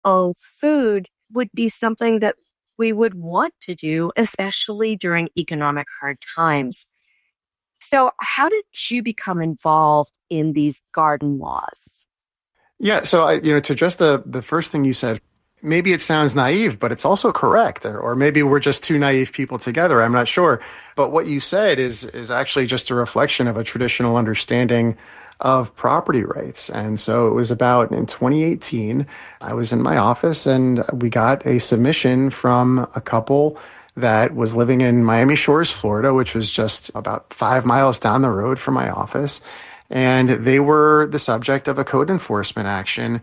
own food would be something that we would want to do, especially during economic hard times. So, how did you become involved in these garden laws? Yeah, so to address the first thing you said, maybe it sounds naive, but it's also correct, or maybe we're just two naive people together. I'm not sure, but what you said is actually just a reflection of a traditional understanding of property rights. And so it was about in 2018, I was in my office and we got a submission from a couple that was living in Miami Shores, Florida, which was just about 5 miles down the road from my office. And they were the subject of a code enforcement action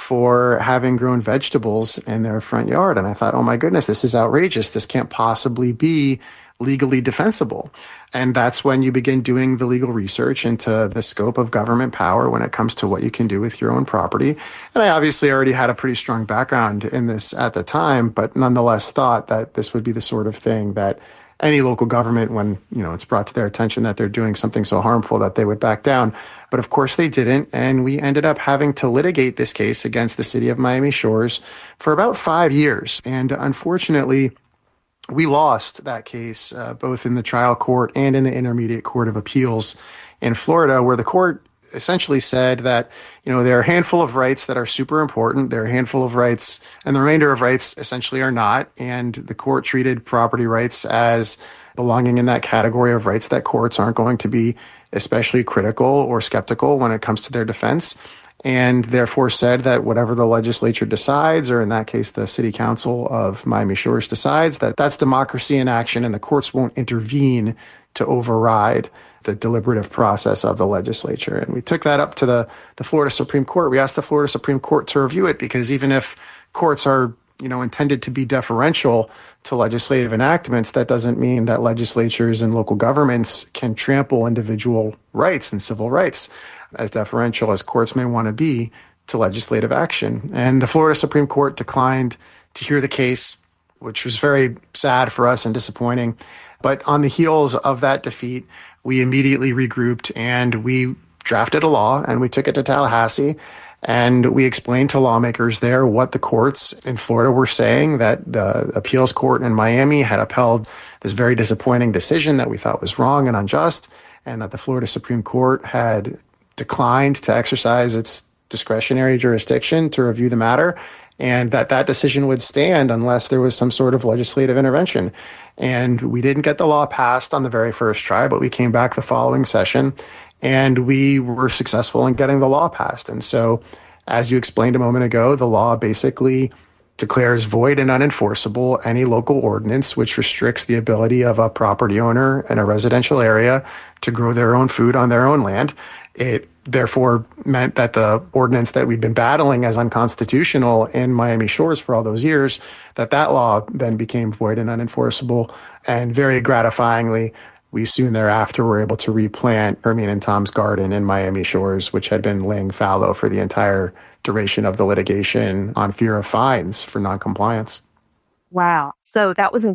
for having grown vegetables in their front yard. And I thought, oh my goodness, this is outrageous. This can't possibly be legally defensible. And that's when you begin doing the legal research into the scope of government power when it comes to what you can do with your own property. And I obviously already had a pretty strong background in this at the time, but nonetheless thought that this would be the sort of thing that any local government, when it's brought to their attention that they're doing something so harmful, that they would back down. But of course they didn't, and we ended up having to litigate this case against the city of Miami Shores for about 5 years. And unfortunately, we lost that case both in the trial court and in the Intermediate Court of Appeals in Florida, where the court essentially said that, there are a handful of rights that are super important. There are a handful of rights, and the remainder of rights essentially are not. And the court treated property rights as belonging in that category of rights that courts aren't going to be especially critical or skeptical when it comes to their defense. And therefore said that whatever the legislature decides, or in that case, the city council of Miami Shores decides, that that's democracy in action and the courts won't intervene to override the deliberative process of the legislature. And we took that up to the Florida Supreme Court. We asked the Florida Supreme Court to review it because even if courts are intended to be deferential to legislative enactments, that doesn't mean that legislatures and local governments can trample individual rights and civil rights, as deferential as courts may want to be to legislative action. And the Florida Supreme Court declined to hear the case, which was very sad for us and disappointing. But on the heels of that defeat, we immediately regrouped and we drafted a law and we took it to Tallahassee. And we explained to lawmakers there what the courts in Florida were saying, that the appeals court in Miami had upheld this very disappointing decision that we thought was wrong and unjust, and that the Florida Supreme Court had declined to exercise its discretionary jurisdiction to review the matter, and that decision would stand unless there was some sort of legislative intervention. And we didn't get the law passed on the very first try, but we came back the following session and we were successful in getting the law passed. And so, as you explained a moment ago, the law basically declares void and unenforceable any local ordinance which restricts the ability of a property owner in a residential area to grow their own food on their own land. It therefore meant that the ordinance that we'd been battling as unconstitutional in Miami Shores for all those years, that law then became void and unenforceable. And very gratifyingly, we soon thereafter were able to replant Hermine and Tom's garden in Miami Shores, which had been laying fallow for the entire duration of the litigation on fear of fines for noncompliance. Wow. So that was in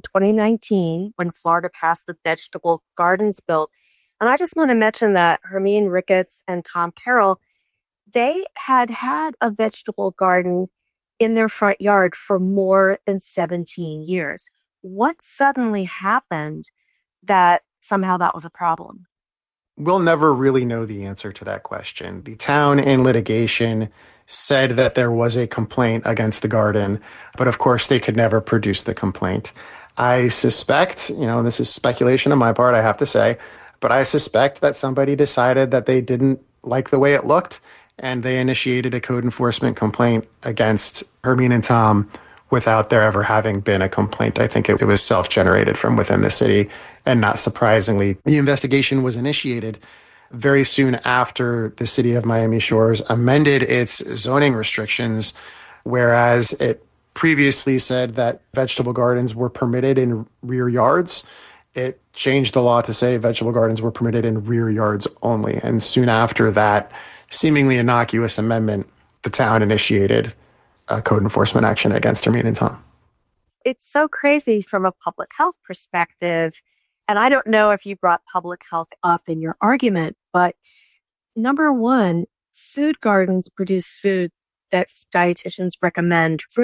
2019 when Florida passed the Vegetable Gardens Bill. And I just want to mention that Hermine Ricketts and Tom Carroll, they had a vegetable garden in their front yard for more than 17 years. What suddenly happened that somehow that was a problem? We'll never really know the answer to that question. The town in litigation said that there was a complaint against the garden, but of course they could never produce the complaint. I suspect, this is speculation on my part, I have to say, but I suspect that somebody decided that they didn't like the way it looked and they initiated a code enforcement complaint against Hermine and Tom without there ever having been a complaint. I think it was self-generated from within the city. And not surprisingly, the investigation was initiated very soon after the city of Miami Shores amended its zoning restrictions, whereas it previously said that vegetable gardens were permitted in rear yards. It changed the law to say vegetable gardens were permitted in rear yards only. And soon after that seemingly innocuous amendment, the town initiated a code enforcement action against Hermine and Tom. It's so crazy from a public health perspective. And I don't know if you brought public health up in your argument, but number one, food gardens produce food that dietitians recommend fruit